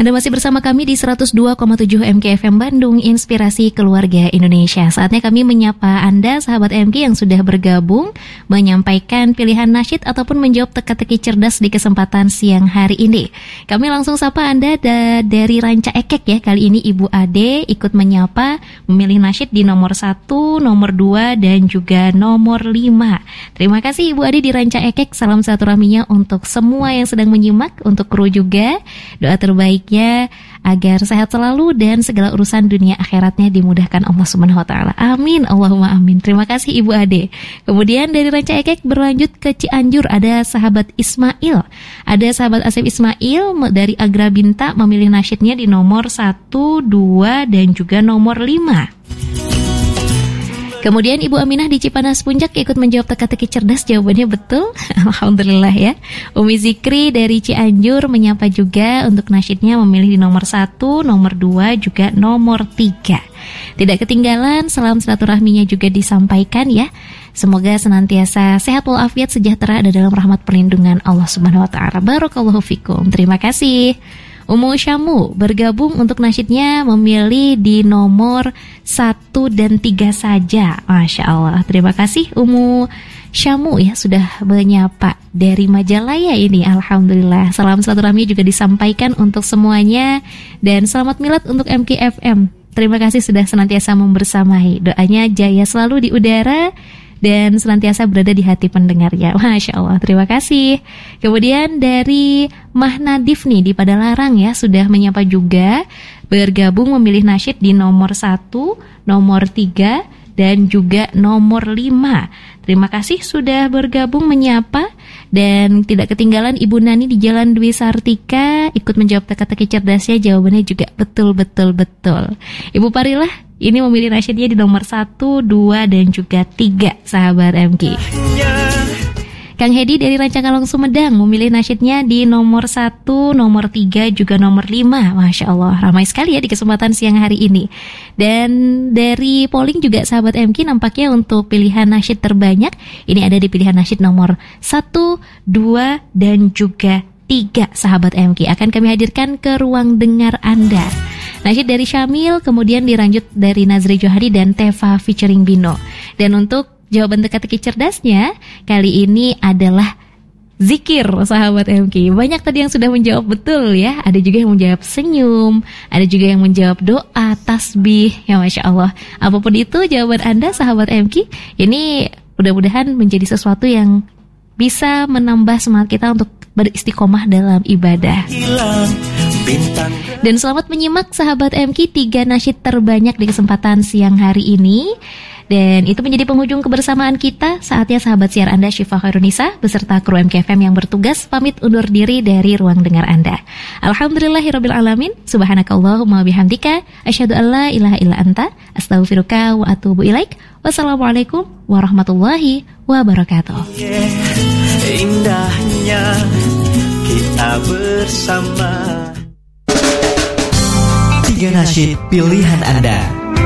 Anda masih bersama kami di 102,7 MKFM Bandung, Inspirasi Keluarga Indonesia. Saatnya kami menyapa Anda, sahabat MK yang sudah bergabung, menyampaikan pilihan nasyid ataupun menjawab teka-teki cerdas di kesempatan siang hari ini. Kami langsung sapa Anda dari Ranca Ekek ya. Kali ini Ibu Ade ikut menyapa, memilih nasyid di nomor 1, nomor 2, dan juga nomor 5. Terima kasih Ibu Ade di Ranca Ekek. Salam silaturahminya untuk semua yang sedang menyimak, untuk kru juga. Doa terbaiknya agar sehat selalu dan segala urusan dunia akhiratnya dimudahkan Allah Subhanahu wa taala. Amin, Allahumma amin. Terima kasih Ibu Ade. Kemudian dari Ranca Ekek berlanjut ke Cianjur, ada sahabat Ismail. Ada sahabat Asep Ismail dari Agra Binta memilih nasyidnya di nomor 1, 2, dan juga nomor 5. Kemudian Ibu Aminah di Cipanas Puncak ikut menjawab teka-teki cerdas, jawabannya betul. Alhamdulillah ya. Umi Zikri dari Cianjur menyapa juga, untuk nasyidnya memilih di nomor 1, nomor 2, juga nomor 3. Tidak ketinggalan, salam silaturahminya juga disampaikan ya. Semoga senantiasa sehat walafiat, sejahtera, ada dalam rahmat perlindungan Allah Subhanahu wa taala. Barakallahu fikum. Terima kasih. Umu Syamu bergabung, untuk nasyidnya memilih di nomor 1 dan 3 saja. Masya Allah. Terima kasih Umu Syamu ya, sudah menyapa dari Majalaya ini. Alhamdulillah. Salam silaturahmi juga disampaikan untuk semuanya. Dan selamat milad untuk MKFM. Terima kasih sudah senantiasa membersamai. Doanya jaya selalu di udara dan senantiasa berada di hati pendengarnya. Masya Allah, terima kasih. Kemudian dari Mahna Difni di Padalarang ya, sudah menyapa juga, bergabung memilih nasyid di nomor 1, nomor 3, dan juga nomor 5. Terima kasih sudah bergabung menyapa. Dan tidak ketinggalan Ibu Nani di Jalan Dwi Sartika ikut menjawab teka-teki cerdasnya, jawabannya juga betul. Ibu Parilah ini memilih nasyidnya di nomor 1, 2, dan juga 3, sahabat MK. Kang Hedi dari Rancakalong Sumedang memilih nasyidnya di nomor 1, nomor 3, juga nomor 5. Masya Allah, ramai sekali ya di kesempatan siang hari ini. Dan dari polling juga sahabat MK, nampaknya untuk pilihan nasyid terbanyak ini ada di pilihan nasyid nomor 1, 2, dan juga 3, sahabat MK. Akan kami hadirkan ke ruang dengar Anda. Nasyid dari Syamil, kemudian dilanjut dari Nazri Johari dan Teva featuring Bino. Dan untuk jawaban teka-teki cerdasnya kali ini adalah zikir, sahabat MK. Banyak tadi yang sudah menjawab betul ya. Ada juga yang menjawab senyum, ada juga yang menjawab doa, tasbih. Ya Masya Allah. Apapun itu jawaban Anda, sahabat MK, ini mudah-mudahan menjadi sesuatu yang bisa menambah semangat kita untuk beristiqomah dalam ibadah. Dan selamat menyimak sahabat MK 3 nasyid terbanyak di kesempatan siang hari ini. Dan itu menjadi penghujung kebersamaan kita. Saatnya sahabat siar Anda Syifa Khairunisa beserta kru MKFM yang bertugas pamit undur diri dari ruang dengar Anda. Alhamdulillahirabbil alamin. Subhanakallahumma bihamdika asyhadu an la ilaha illa anta astaghfiruka wa atubu ilaik. Wassalamualaikum warahmatullahi wabarakatuh. Indahnya kita bersama. 3 nasyid pilihan Anda.